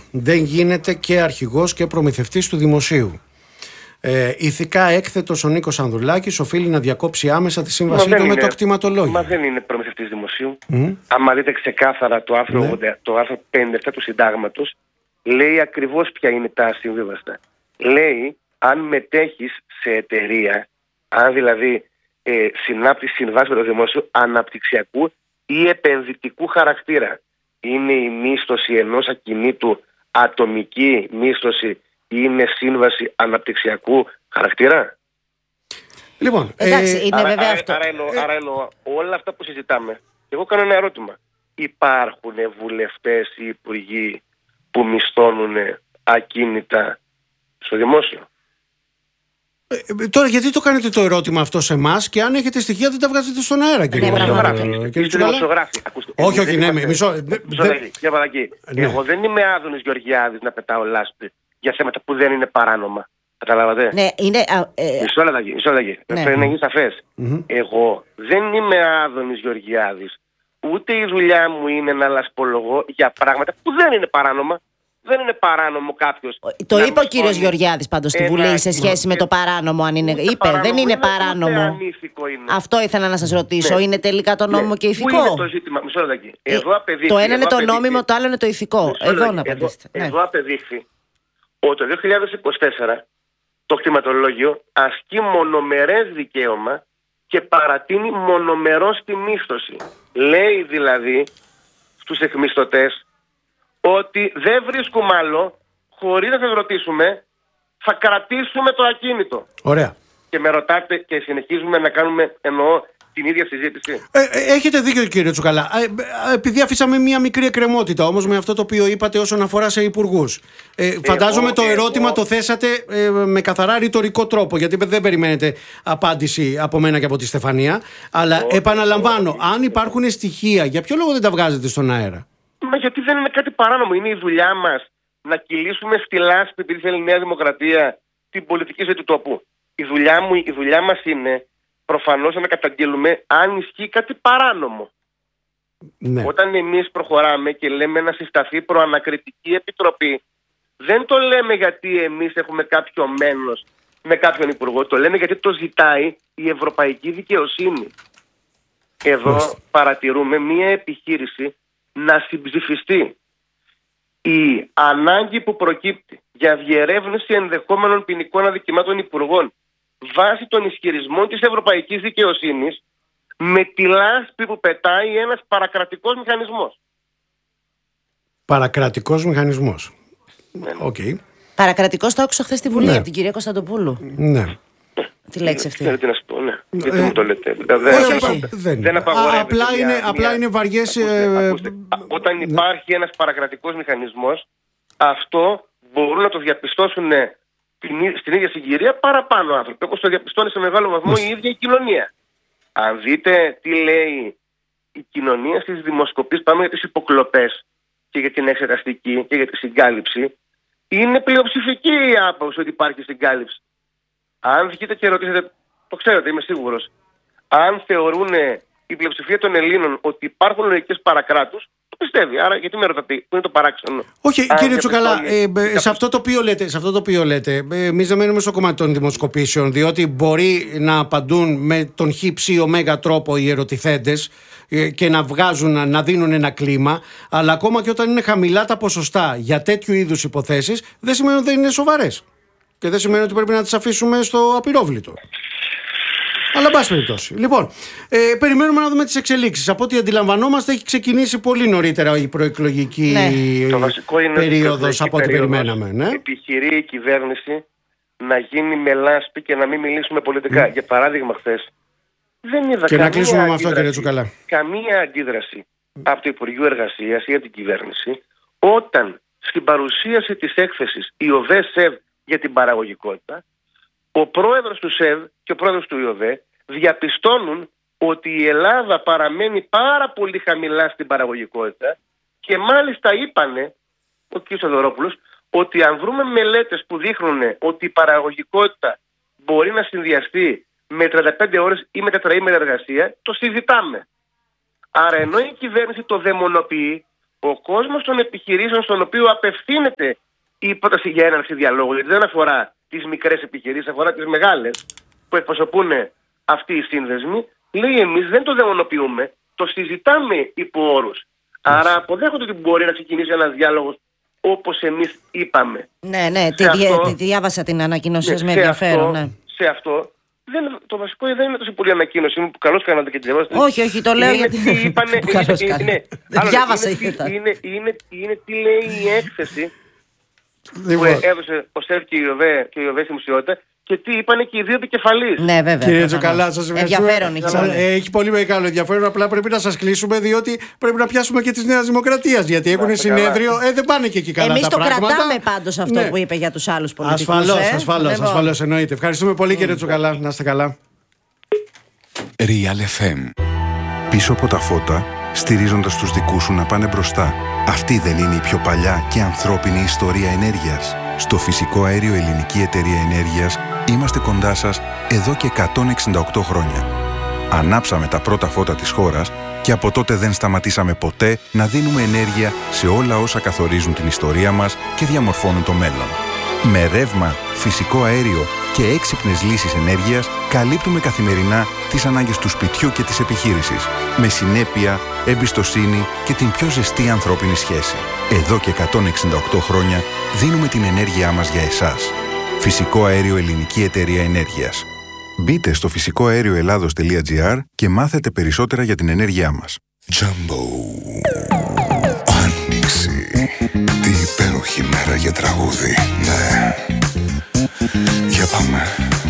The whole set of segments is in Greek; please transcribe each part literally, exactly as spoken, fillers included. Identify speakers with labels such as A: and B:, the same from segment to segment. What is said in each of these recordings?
A: δεν γίνεται και αρχηγός και προμηθευτής του δημοσίου. Ε, ηθικά έκθετος ο Νίκος Ανδρουλάκης οφείλει να διακόψει άμεσα τη σύμβασή του με το κτηματολόγιο.
B: Μα δεν είναι προμηθευτής δημοσίου. Mm. Άμα δείτε ξεκάθαρα το άρθρο, ναι. ογδόντα, το άρθρο πενήντα επτά του Συντάγματος, λέει ακριβώς ποια είναι τα ασυμβίβαστα. Λέει αν μετέχεις σε εταιρεία, αν δηλαδή ε, συνάπτεις συμβάσεις με το δημόσιο αναπτυξιακού ή επενδυτικού χαρακτήρα. Είναι η μίσθωση ενός ακινήτου ατομική μίσθωση ή είναι σύμβαση αναπτυξιακού χαρακτήρα.
A: Λοιπόν,
C: εντάξει,
A: ε,
C: είναι
B: άρα,
C: βέβαια
B: άρα,
C: αυτό.
B: Άρα εννοώ, άρα εννοώ όλα αυτά που συζητάμε. Εγώ κάνω ένα ερώτημα. Υπάρχουν βουλευτές ή υπουργοί που μισθώνουν ακίνητα στο δημόσιο?
A: Ε, τώρα γιατί το κάνετε το ερώτημα αυτό σε εμάς και αν έχετε στοιχεία δεν τα βγάζετε στον αέρα, κύριε
B: Δημοσιογράφοι.
A: Όχι, όχι, ναι, μισό.
B: Εγώ δεν είμαι Άδωνης Γεωργιάδης να πετάω λάσπη για θέματα που δεν είναι παράνομα. Καταλάβατε?
C: Ναι, είναι. Ε,
B: μισό λεπτάκι, μισό λεπτάκι. Ναι. Πρέπει να γίνει σαφές. Mm-hmm. Εγώ δεν είμαι Άδωνης Γεωργιάδης. Ούτε η δουλειά μου είναι να λασπολογώ για πράγματα που δεν είναι παράνομα. Δεν είναι παράνομο κάποιος.
C: Το είπε ο κύριος Γεωργιάδης πάντως στη Βουλή σε σχέση με το παράνομο. Αν είναι. Είπε, παράνομο, δεν είναι, είναι παράνομο.
B: Είναι.
C: Αυτό ήθελα να σας ρωτήσω. Ναι. Είναι τελικά το νόμιμο ναι. και ηθικό?
B: Πού είναι το ζήτημα? Μισό λεπτάκι. Εδώ απεδείχθη.
C: Το ένα είναι το νόμιμο, το άλλο είναι το ηθικό. Εδώ να απαντήσετε.
B: Εδώ, ναι. εδώ απεδείχθη ότι το δύο χιλιάδες είκοσι τέσσερα το κτηματολόγιο ασκεί μονομερές δικαίωμα και παρατείνει μονομερώς τη μίσθωση. Λέει δηλαδή στους εκμισθωτές ότι δεν βρίσκουμε άλλο, χωρίς να σας ρωτήσουμε, θα κρατήσουμε το ακίνητο.
A: Ωραία.
B: Και με ρωτάτε και συνεχίζουμε να κάνουμε, εννοώ, την ίδια συζήτηση.
A: Ε, έχετε δίκιο, κύριε Τσουκαλά. Ε, επειδή αφήσαμε μία μικρή εκκρεμότητα όμως με αυτό το οποίο είπατε όσον αφορά σε υπουργούς. Ε, φαντάζομαι εγώ, το ερώτημα εγώ... το θέσατε ε, με καθαρά ρητορικό τρόπο, γιατί δεν περιμένετε απάντηση από μένα και από τη Στεφανία. Αλλά εγώ, επαναλαμβάνω, εγώ, αν υπάρχουν στοιχεία, για ποιο λόγο δεν τα βγάζετε στον αέρα?
B: Μα γιατί δεν είναι κάτι παράνομο. Είναι η δουλειά μας να κυλήσουμε στη λάσπη, επειδή θέλει η Νέα Δημοκρατία, την πολιτική ζωή του τόπου. Η δουλειά μου, η δουλειά μας είναι προφανώς να καταγγείλουμε αν ισχύει κάτι παράνομο. Ναι. Όταν εμείς προχωράμε και λέμε να συσταθεί προανακριτική επιτροπή, δεν το λέμε γιατί εμείς έχουμε κάποιο μένος με κάποιον υπουργό, το λέμε γιατί το ζητάει η ευρωπαϊκή δικαιοσύνη. Εδώ Μάλιστα. παρατηρούμε μία επιχείρηση να συμψηφιστεί. Η ανάγκη που προκύπτει για διερεύνηση ενδεχόμενων ποινικών αδικημάτων υπουργών βάσει των ισχυρισμών της ευρωπαϊκής δικαιοσύνης με τη λάσπη που πετάει ένας παρακρατικός μηχανισμός.
A: Παρακρατικός μηχανισμός.
B: Ναι.
A: Okay.
C: Παρακρατικός το άκουσα χθες στη Βουλή, ναι. από την κυρία Κωνσταντοπούλου.
A: Ναι.
C: Τη λέξη αυτή.
B: Δεν να σου πω, ναι. Γιατί
A: ε,
B: μου το λέτε.
A: Δεν απαγορεύεται. Απλά είναι, απλά είναι βαριές...
B: Ακούστε, ακούστε. Όταν υπάρχει ένας παρακρατικός μηχανισμός, αυτό μπορούν να το διαπιστώσουν στην ίδια συγκυρία παραπάνω άνθρωποι. Όπως το διαπιστώνει σε μεγάλο βαθμό η ίδια η κοινωνία. Αν δείτε τι λέει η κοινωνία στις δημοσκοπήσεις, πάμε για τις υποκλοπές και για την εξεταστική και για τη συγκάλυψη, είναι πλειοψηφική η άποψη ότι υπάρχει συγκάλυψη. Αν βγείτε και ρωτήσετε, το ξέρετε, είμαι σίγουρος, αν θεωρούν η πλειοψηφία των Ελλήνων ότι υπάρχουν λογικές παρακράτους, το πιστεύει. Άρα γιατί με ρωτάτε, πού είναι το παράξενο?
A: Όχι, αν κύριε Τσουκαλά, ε, ε, σε, αυτό το οποίο λέτε, σε αυτό το οποίο λέτε, εμείς δεν μένουμε στο κομμάτι των δημοσκοπήσεων, διότι μπορεί να απαντούν με τον χ, ψ, ω τρόπο οι ερωτηθέντες και να βγάζουν, να δίνουν ένα κλίμα, αλλά ακόμα και όταν είναι χαμηλά τα ποσοστά για τέτοιου είδους υποθέσεις, δεν σημαίνει ότι δεν είναι σοβαρές. Και δεν σημαίνει ότι πρέπει να τις αφήσουμε στο απειρόβλητο. Αλλά εν πάση περιπτώσει. Λοιπόν, ε, περιμένουμε να δούμε τις εξελίξεις. Από ό,τι αντιλαμβανόμαστε, έχει ξεκινήσει πολύ νωρίτερα η προεκλογική ναι. περίοδος από ό,τι περιμέναμε. Ναι.
B: Επιχειρεί η κυβέρνηση να γίνει με λάσπη και να μην μιλήσουμε πολιτικά. Mm. Για παράδειγμα, χθες δεν είδα
A: και
B: καμία
A: να κλείσουμε με αυτό, κύριε
B: αντίδραση,
A: Τσουκαλά.
B: καμία αντίδραση mm. από το Υπουργείο Εργασίας ή από την κυβέρνηση όταν στην παρουσίαση της έκθεσης η ΟΔΕ-ΣΕΒ για την παραγωγικότητα, ο πρόεδρος του ΣΕΒ και ο πρόεδρος του ΙΟΔΕ διαπιστώνουν ότι η Ελλάδα παραμένει πάρα πολύ χαμηλά στην παραγωγικότητα και μάλιστα είπανε, ο κ. Θεοδωρόπουλος, ότι αν βρούμε μελέτες που δείχνουν ότι η παραγωγικότητα μπορεί να συνδυαστεί με τριάντα πέντε ώρες ή με τετραήμερη εργασία, το συζητάμε. Άρα ενώ η κυβέρνηση το δαιμονοποιεί, ο κόσμος των επιχειρήσεων στον οποίο απευθύνεται η πρόταση για έναρξη διαλόγου, γιατί δεν αφορά τις μικρές επιχειρήσεις, αφορά τις μεγάλες που εκπροσωπούν αυτοί οι σύνδεσμοι, λέει εμείς δεν το δαιμονοποιούμε, το συζητάμε υπό όρους. Άρα αποδέχονται ότι μπορεί να ξεκινήσει ένας διάλογος όπως εμείς είπαμε.
C: Ναι, ναι, τη,
B: αυτό,
C: δι, τη διάβασα την ανακοίνωση
B: ναι,
C: με ενδιαφέρον.
B: Αυτό,
C: ναι.
B: Σε αυτό, δεν, το βασικό δεν είναι τόσο πολύ ανακοίνωση μου που καλώς κάνατε και τη διαβάσατε.
C: Όχι, όχι, το λέω
B: είναι
C: γιατί.
B: Τι είπανε,
C: που καλώς
B: είναι,
C: κάνατε.
B: είναι,
C: Δεν διάβασα
B: είναι,
C: είναι,
B: είναι, είναι, είναι τι λέει η έκθεση
A: Λοιπόν.
B: που έδωσε ο ΣΕΦ και η ΟΒΕ και η ΟΒΕ στη Δημοσιότητα και τι είπανε και οι δύο επικεφαλείς.
C: Ναι, βέβαια.
A: Κύριε
C: προφανώς.
A: Τσοκαλά, σας ευχαριστούμε.
C: Ενδιαφέρον είχε.
A: Σα- ε, έχει πολύ μεγάλο ενδιαφέρον. Απλά πρέπει να σας κλείσουμε, διότι πρέπει να πιάσουμε και τη Νέα Δημοκρατία. Γιατί έχουν
B: Είστε καλά.
A: συνέδριο. Ε, δεν πάνε και εκεί καλά
C: Εμείς
A: τα
C: το
A: πράγματα.
C: κρατάμε πάντως αυτό
A: Ναι.
C: που είπε για τους άλλους πολιτικούς.
A: Ασφαλώς,
C: ε.
A: ασφαλώς,
C: Λοιπόν.
A: ασφαλώς, εννοείται. Ευχαριστούμε πολύ, κύριε Τσοκαλά. Να είστε καλά.
D: Real εφ εμ. Πίσω από τα φώτα, στηρίζοντας τους δικούς σου να πάνε μπροστά. Αυτή δεν είναι η πιο παλιά και ανθρώπινη ιστορία ενέργειας? Στο Φυσικό Αέριο Ελληνική Εταιρεία Ενέργειας είμαστε κοντά σας εδώ και εκατόν εξήντα οκτώ χρόνια. Ανάψαμε τα πρώτα φώτα της χώρας και από τότε δεν σταματήσαμε ποτέ να δίνουμε ενέργεια σε όλα όσα καθορίζουν την ιστορία μας και διαμορφώνουν το μέλλον. Με ρεύμα, φυσικό αέριο και έξυπνες λύσεις ενέργειας καλύπτουμε καθημερινά τις ανάγκες του σπιτιού και της επιχείρησης. Με συνέπεια, εμπιστοσύνη και την πιο ζεστή ανθρώπινη σχέση. Εδώ και εκατόν εξήντα οκτώ χρόνια δίνουμε την ενέργειά μας για εσάς. Φυσικό Αέριο Ελληνική Εταιρεία Ενέργειας. Μπείτε στο φυσικό αέριο ελλάδος τελεία τζι άρ και μάθετε περισσότερα για την ενέργειά μας.
E: Jumbo. Άνοιξη. Τι υπέροχη μέρα για τραγούδι. Ναι. Για πάμε.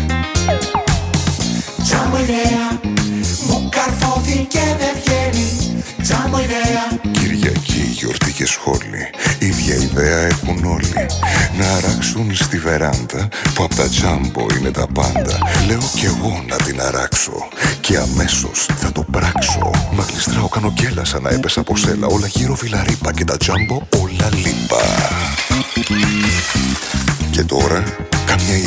F: Τζάμπο ιδέα, μου καρφώθηκε και δεν βγαίνει. Τζάμπο ιδέα.
E: Κυριακή, γιορτή και σχόλη. Ίδια ιδέα έχουν όλοι. Να αράξουν στη βεράντα που απ' τα Jumbo είναι τα πάντα. Λέω κι εγώ να την αράξω και αμέσως θα το πράξω. Μα γλιστράω, κάνω γκέλα σαν να έπεσα από σέλα. Όλα γύρω βιλαρίπα και τα Jumbo όλα λίπα. Και τώρα, καμιά